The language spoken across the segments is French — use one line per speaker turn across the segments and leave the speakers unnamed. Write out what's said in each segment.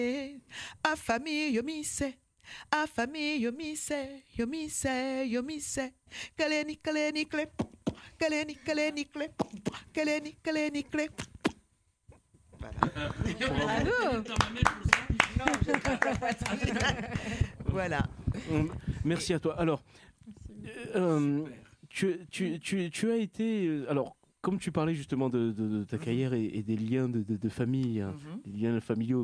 A famille, yo mi se. A famille, yo mi se. Yo mi se, yo mi se. Kaleni, kaleni, kle. Kaleni, kaleni, kle. Kaleni, kaleni, kle.
Bravo.
Voilà.
Merci à toi. Alors, tu as été... alors, comme tu parlais justement de ta carrière et des liens de famille, hein, des liens familiaux,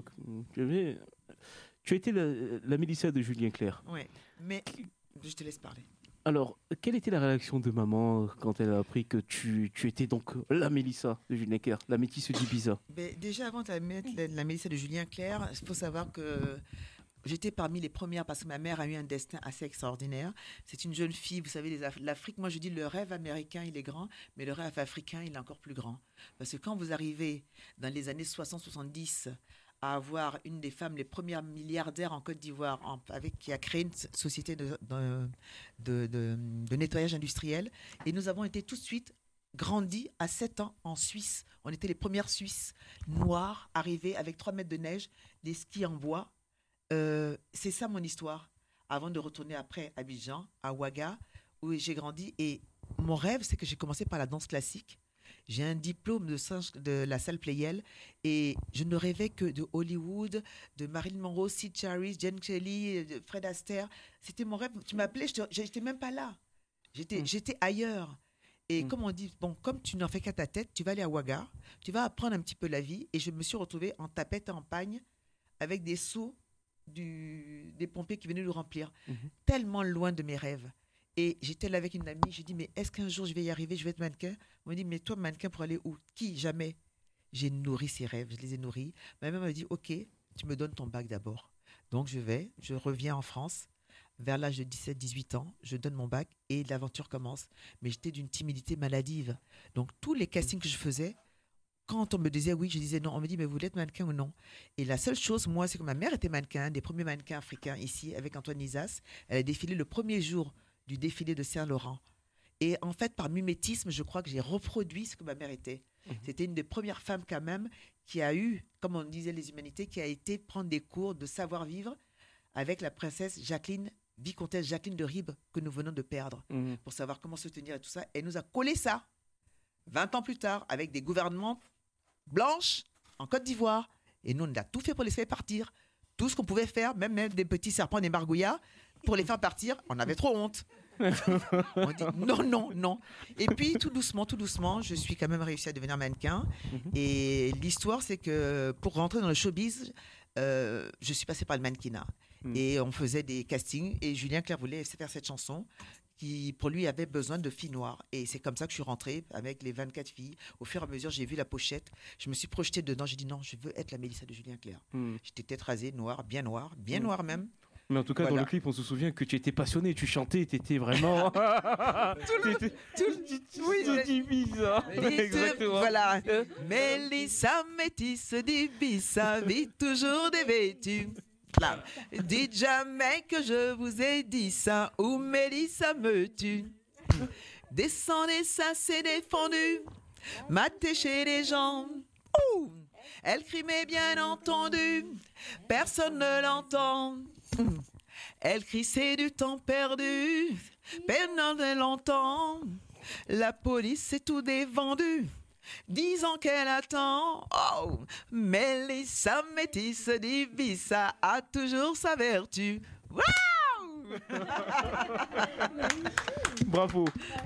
tu as été la Mélissa de Julien Clerc.
Oui, mais je te laisse parler.
Alors, quelle était la réaction de maman quand elle a appris que tu étais donc la Mélissa de Julien Clerc, la métisse d'Ibiza?
Déjà, avant de mettre la Mélissa de Julien Clerc, il faut savoir que j'étais parmi les premières parce que ma mère a eu un destin assez extraordinaire. C'est une jeune fille, vous savez, l'Afrique, moi je dis le rêve américain, il est grand, mais le rêve africain, il est encore plus grand. Parce que quand vous arrivez dans les années 60-70 à avoir une des femmes les premières milliardaires en Côte d'Ivoire, qui a créé une société de nettoyage industriel, et nous avons été tout de suite grandi à 7 ans en Suisse. On était les premières Suisses noires arrivées avec 3 mètres de neige, des skis en bois. C'est ça mon histoire. Avant de retourner après à Abidjan, à Ouaga, où j'ai grandi. Et mon rêve, c'est que j'ai commencé par la danse classique. J'ai un diplôme de la salle Pleyel et je ne rêvais que de Hollywood, de Marilyn Monroe, Sid Charisse, Jane Kelly, de Fred Astaire. C'était mon rêve. Tu m'appelais, j'étais même pas là. J'étais ailleurs. Et comme on dit, bon, comme tu n'en fais qu'à ta tête, tu vas aller à Ouaga, tu vas apprendre un petit peu la vie. Et je me suis retrouvée en tapette en pagne avec des seaux des pompiers qui venaient nous remplir. Tellement loin de mes rêves. Et j'étais là avec une amie, j'ai dit, mais est-ce qu'un jour je vais y arriver, je vais être mannequin? On m'a dit, mais toi, mannequin, pour aller où? Qui? Jamais. J'ai nourri ces rêves, je les ai nourris. Ma mère m'a dit, ok, tu me donnes ton bac d'abord. Donc je reviens en France. Vers l'âge de 17-18 ans, je donne mon bac et l'aventure commence. Mais j'étais d'une timidité maladive. Donc tous les castings que je faisais, quand on me disait oui, je disais non. On me dit, mais vous êtes mannequin ou non? Et la seule chose, moi, c'est que ma mère était mannequin, des premiers mannequins africains ici, avec Antoine Isas. Elle a défilé le premier jour du défilé de Saint-Laurent. Et en fait, par mimétisme, je crois que j'ai reproduit ce que ma mère était. C'était une des premières femmes quand même qui a eu, comme on disait les humanités, qui a été prendre des cours de savoir-vivre avec la princesse Jacqueline, vicomtesse Jacqueline de Ribes, que nous venons de perdre, pour savoir comment se tenir et tout ça. Elle nous a collé ça, 20 ans plus tard, avec des gouvernements blanches en Côte d'Ivoire. Et nous, on a tout fait pour les faire partir. Tout ce qu'on pouvait faire, même des petits serpents, des margouillas, pour les faire partir, on avait trop honte. On dit non. Et puis, tout doucement, je suis quand même réussi à devenir mannequin. Et l'histoire, c'est que pour rentrer dans le showbiz, je suis passée par le mannequinat. Et on faisait des castings. Et Julien Clerc voulait faire cette chanson qui, pour lui, avait besoin de filles noires. Et c'est comme ça que je suis rentrée avec les 24 filles. Au fur et à mesure, j'ai vu la pochette. Je me suis projetée dedans. J'ai dit non, je veux être la Mélissa de Julien Clerc. J'étais tête rasée, noire, bien noire même.
Mais en tout cas, voilà. Dans le clip, on se souvient que tu étais passionné, tu chantais, tu étais vraiment...
tout d'Ibiza. Exactement. Voilà. Mélissa métisse d'Ibiza, vit toujours dévêtue. Là. Dites jamais que je vous ai dit ça, ou Mélissa me tue. Descendez, ça c'est défendu. Maté chez les gens. Ouh. Elle crie mais bien entendu, personne ne l'entend. Elle crie c'est du temps perdu, personne ne l'entend. La police c'est tout dévendu, 10 ans qu'elle attend. Oh, Mélissa métisse d'Ibiza a toujours sa vertu. Wow.
Bravo.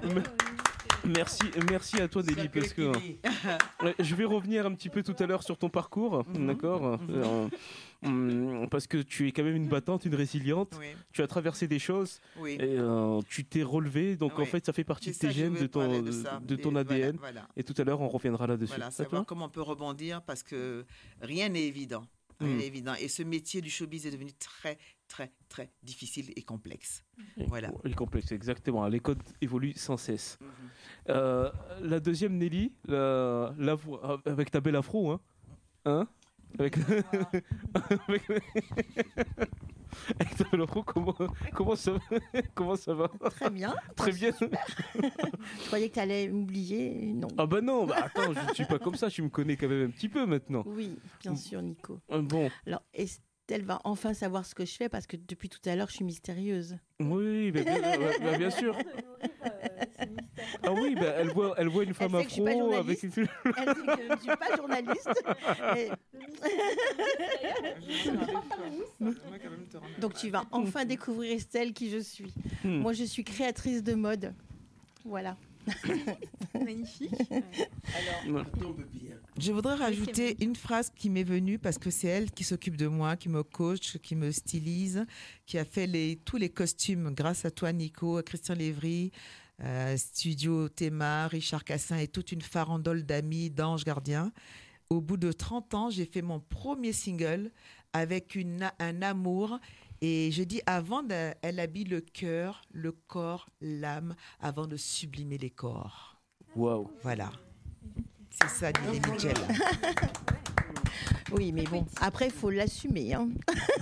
Merci à toi, Nelly, parce que je vais revenir un petit peu tout à l'heure sur ton parcours, d'accord, parce que tu es quand même une battante, une résiliente. Oui. Tu as traversé des choses, oui. Et tu t'es relevé, donc oui. En fait, ça fait partie de tes gènes, de ton ADN. Voilà. Et tout à l'heure, on reviendra là-dessus.
Voilà, savoir comment on peut rebondir, parce que rien n'est évident. Évident. Et ce métier du showbiz est devenu très, très, très difficile et complexe. Voilà.
Et complexe, exactement. Les codes évoluent sans cesse. La deuxième, Nelly, avec ta belle afro, hein, avec... Laurent, comment ça va?
Très bien.
Très bien.
Je croyais que tu allais m'oublier. Non.
Ah bah non, attends, je ne suis pas comme ça. Tu me connais quand même un petit peu maintenant.
Oui, bien sûr, Nico.
Bon.
Alors, Estelle va enfin savoir ce que je fais parce que depuis tout à l'heure, je suis mystérieuse.
Oui, bien sûr. Ah oui, elle voit une femme afro avec une...
Elle dit que je ne suis pas journaliste. Donc tu vas enfin découvrir Estelle qui je suis. Moi, je suis créatrice de mode. Voilà.
Magnifique.
Alors, je voudrais rajouter une phrase qui m'est venue parce que c'est elle qui s'occupe de moi, qui me coach, qui me stylise, qui a fait tous les costumes grâce à toi, Nico, à Christian Lévry, Studio Théma, Richard Cassin et toute une farandole d'amis, d'anges gardiens. Au bout de 30 ans, j'ai fait mon premier single avec un amour. Et je dis, elle habille le cœur, le corps, l'âme, avant de sublimer les corps.
Waouh.
Voilà. C'est ça, Nelly Mitchell.
Oui, mais bon, après, il faut l'assumer. Hein.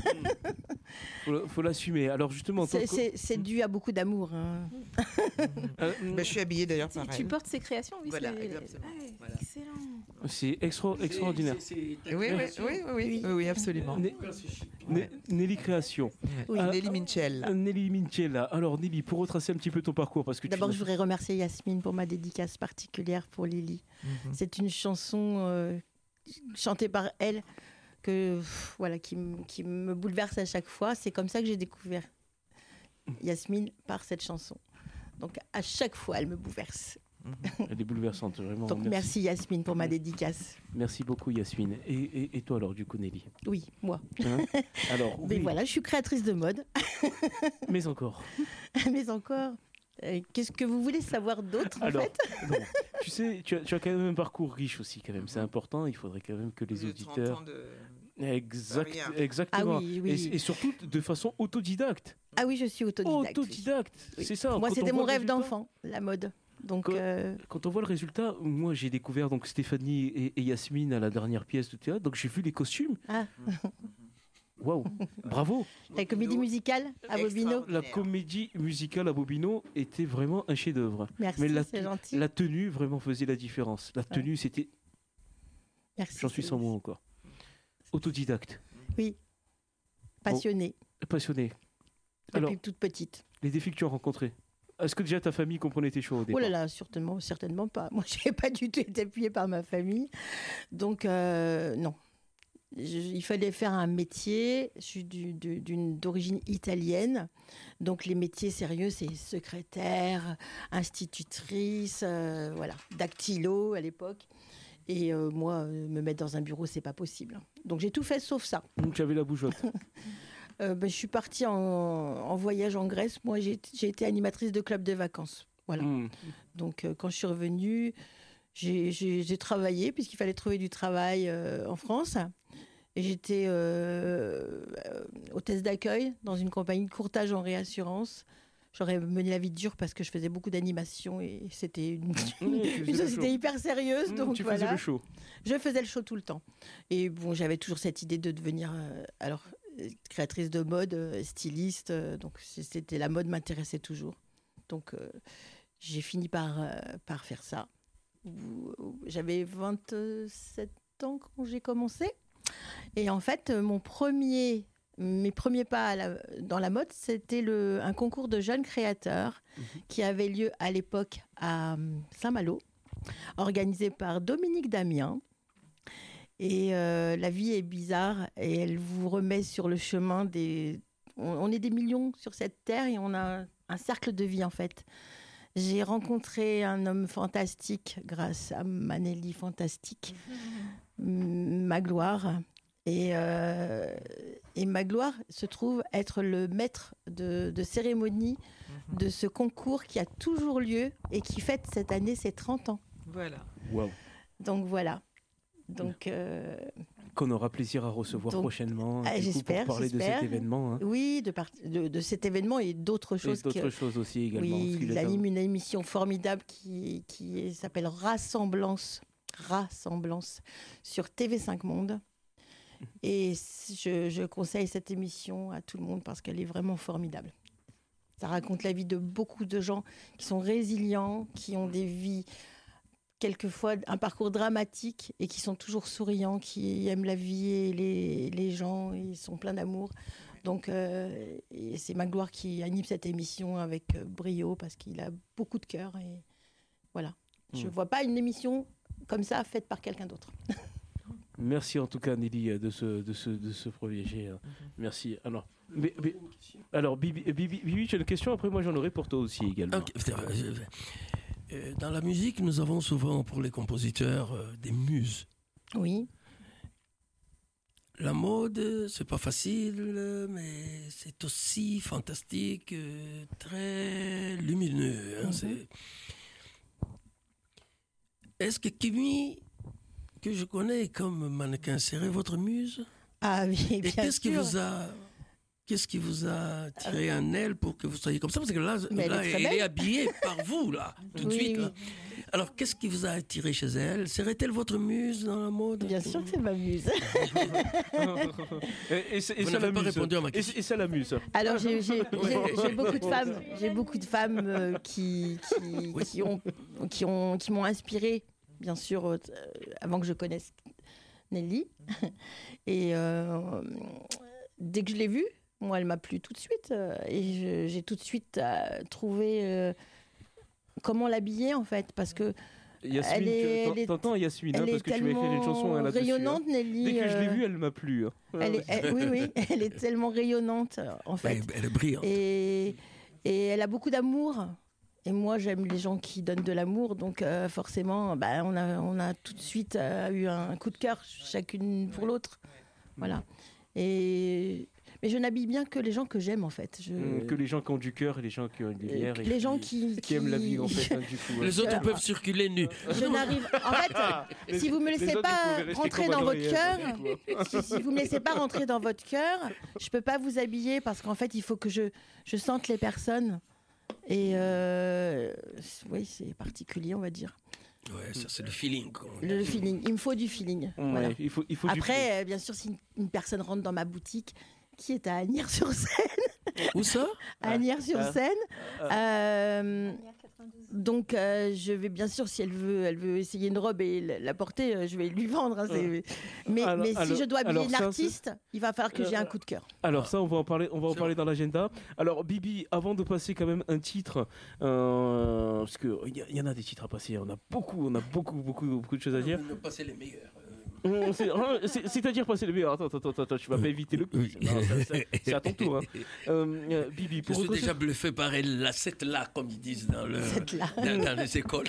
Faut l'assumer. Alors justement...
C'est dû à beaucoup d'amour. Hein.
Je suis habillée d'ailleurs par elle.
Tu portes ses créations, oui.
Voilà, exactement. Voilà.
Excellent.
C'est extraordinaire.
Oui, absolument.
Nelly Création.
Oui.
Nelly Mitchell.
Nelly Mitchell. Alors Nelly, pour retracer un petit peu ton parcours, parce que
d'abord, je voudrais remercier Yasmine pour ma dédicace particulière pour Lily. C'est une chanson chantée par elle qui me bouleverse à chaque fois. C'est comme ça que j'ai découvert Yasmine, par cette chanson. Donc à chaque fois, elle me bouleverse.
Elle est bouleversante, vraiment.
Donc merci Yasmine pour ma dédicace.
Merci beaucoup Yasmine. Et toi alors, du coup, Nelly?
Oui, moi.
Alors,
Mais voilà, je suis créatrice de mode.
Mais encore.
Mais encore. Qu'est-ce que vous voulez savoir d'autre en fait?
Non, tu sais, tu as quand même un parcours riche aussi quand même. C'est important. Il faudrait quand même que les auditeurs. Exactement.
Ah oui.
Et surtout de façon autodidacte.
Ah oui, je suis autodidacte.
Autodidacte, oui. C'est ça.
Moi, c'était mon rêve d'enfant, la mode. Donc,
quand on voit le résultat, moi j'ai découvert donc Stéphanie et Yasmine à la dernière pièce de théâtre, donc j'ai vu les costumes.
Ah.
Waouh, bravo.
La comédie musicale à Bobino.
La comédie musicale à Bobino était vraiment un chef-d'œuvre.
Merci, c'est gentil.
La tenue vraiment faisait la différence. La tenue, c'était.
Merci.
J'en suis sans mots encore. Autodidacte.
Oui. Passionnée.
Passionnée.
Depuis toute petite.
Les défis que tu as rencontrés. Est-ce que déjà ta famille comprenait tes choix au départ?
Oh là là, certainement pas. Moi, je n'ai pas du tout été appuyée par ma famille. Donc, non. Il fallait faire un métier. Je suis d'origine italienne. Donc, les métiers sérieux, c'est secrétaire, institutrice, dactylo à l'époque. Et moi, me mettre dans un bureau, c'est pas possible. Donc, j'ai tout fait sauf ça.
Donc, tu avais la bougeotte.
Je suis partie en voyage en Grèce. Moi, j'ai été animatrice de club de vacances. Voilà. Donc, quand je suis revenue, j'ai travaillé, puisqu'il fallait trouver du travail en France. Et j'étais hôtesse d'accueil dans une compagnie de courtage en réassurance. J'aurais mené la vie dure parce que je faisais beaucoup d'animation et c'était une société hyper sérieuse. Donc
tu faisais le show.
Je faisais le show tout le temps. Et bon, j'avais toujours cette idée de devenir... créatrice de mode, styliste, donc la mode m'intéressait toujours. Donc j'ai fini par faire ça. J'avais 27 ans quand j'ai commencé. Et en fait, mes premiers pas dans la mode, c'était un concours de jeunes créateurs qui avait lieu à l'époque à Saint-Malo, organisé par Dominique Damien. Et la vie est bizarre et elle vous remet sur le chemin on est des millions sur cette terre et on a un cercle de vie en fait. J'ai rencontré un homme fantastique grâce à Manelli Fantastique, Magloire. Et Magloire se trouve être le maître de cérémonie de ce concours qui a toujours lieu et qui fête cette année ses 30 ans.
Voilà.
Wow.
Donc voilà. Donc,
qu'on aura plaisir à recevoir prochainement
j'espère,
pour parler de cet événement. Hein.
Oui, de cet événement et d'autres choses.
Et d'autres choses aussi également.
Oui, il anime une émission formidable qui s'appelle Rassemblance sur TV5 Monde. Et je conseille cette émission à tout le monde parce qu'elle est vraiment formidable. Ça raconte la vie de beaucoup de gens qui sont résilients, qui ont des vies, quelquefois un parcours dramatique et qui sont toujours souriants, qui aiment la vie et les gens, ils sont pleins d'amour. Donc et c'est Magloire qui anime cette émission avec brio parce qu'il a beaucoup de cœur. Et voilà. Je ne vois pas une émission comme ça faite par quelqu'un d'autre.
Merci en tout cas Nelly de ce premier jet. Merci. Alors Bibi, tu as une question, après moi j'en aurai pour toi aussi également.
Okay. Dans la musique, nous avons souvent pour les compositeurs des muses.
Oui.
La mode, c'est pas facile, mais c'est aussi fantastique, très lumineux. Est-ce que Kimi, que je connais comme mannequin, serait votre muse?
Ah oui, bien sûr.
Qu'est-ce qui vous a tiré en elle pour que vous soyez comme ça? Parce que là elle est habillée par vous, là, tout de suite. Là. Alors, qu'est-ce qui vous a attiré chez elle? Serait-elle votre muse dans la mode?
Bien sûr que c'est ma muse.
Vous n'avez pas répondu à ma question.
Et ça l'amuse.
Alors, j'ai beaucoup de femmes qui m'ont inspirée, bien sûr, avant que je connaisse Nelly. Et dès que je l'ai vue, moi, elle m'a plu tout de suite. Et j'ai tout de suite trouvé comment l'habiller, en fait. Parce que
Yasmine, t'entends Yasmine, parce que tu m'as écrit une chanson là-dessus.
Rayonnante, Nelly.
Dès que je l'ai vue, elle m'a plu.
Oui, elle est tellement rayonnante, en fait.
Elle est brillante.
Et elle a beaucoup d'amour. Et moi, j'aime les gens qui donnent de l'amour. Donc, forcément, on a tout de suite eu un coup de cœur, chacune pour l'autre. Voilà. Mais je n'habille bien que les gens que j'aime, en fait.
Que les gens qui ont du cœur et les gens qui ont une lumière. Et
les gens
qui aiment la vie, en fait. Du coup,
les autres peuvent circuler nus.
Je n'arrive... En fait, si vous ne me laissez pas rentrer dans votre cœur, si vous me laissez pas rentrer dans votre cœur, je ne peux pas vous habiller parce qu'en fait, il faut que je sente les personnes. Et oui, c'est particulier, on va dire.
Ouais, ça c'est le feeling.
Le feeling. Il me faut du feeling.
Ouais,
voilà.
il faut
Après, bien sûr, si une personne rentre dans ma boutique, qui est à Agnières-sur-Seine.
Où ça?
À Agnières-sur-Seine. Donc, je vais bien sûr, si elle veut essayer une robe et la porter, je vais lui vendre. Hein, mais si je dois habiller une artiste, il va falloir que j'ai un coup de cœur.
Alors ça, on va en parler dans l'agenda. Alors Bibi, avant de passer quand même un titre, parce que il y en a des titres à passer, on a beaucoup de choses à dire.
On va passer les meilleurs.
C'est-à-dire passer le meilleur. Attends, tu vas pas éviter le quiz. C'est à ton tour. Hein. Bibi,
je suis déjà bluffé par cette là, comme ils disent dans les écoles.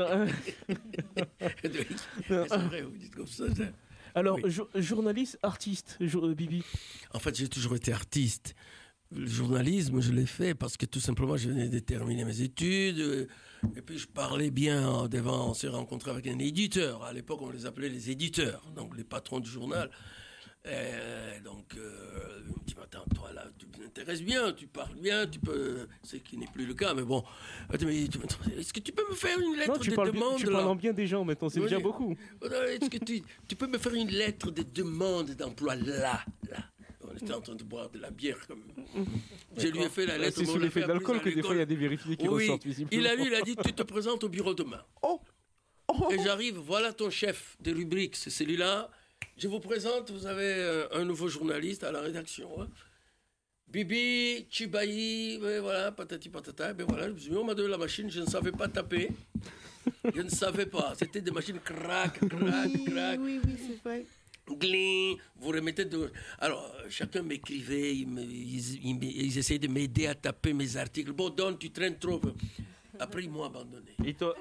C'est vrai, vous dites comme ça.
Alors, journaliste, artiste, Bibi.
En fait, j'ai toujours été artiste. Le journalisme, je l'ai fait parce que tout simplement, je venais de terminer mes études. Et puis, je parlais bien devant. On s'est rencontré avec un éditeur. À l'époque, on les appelait les éditeurs, donc les patrons du journal. Donc, il me dit, attends, toi là, tu m'intéresses bien, tu parles bien, tu peux. Ce qui n'est plus le cas, mais bon. Est-ce que tu peux me faire une lettre de demande?
Tu parles en bien des gens maintenant, c'est déjà beaucoup.
Est-ce que tu peux me faire une lettre de demande d'emploi là? On était en train de boire de la bière. Je lui ai fait la lettre.
C'est sous l'effet de l'alcool que des fois il y a des vérifiés qui ressortent visiblement.
Il a dit, tu te présentes au bureau demain. Et j'arrive, voilà ton chef de rubrique, c'est celui-là. Je vous présente, vous avez un nouveau journaliste à la rédaction. Hein. Bibi, Chibayi, voilà, patati patata. Ben voilà, on m'a donné la machine, je ne savais pas taper. Je ne savais pas. C'était des machines crac.
Oui, c'est vrai.
Gling, vous remettez de... Alors, chacun m'écrivait, ils essayaient de m'aider à taper mes articles. Bon, Don, tu traînes trop. Après, ils m'ont abandonné.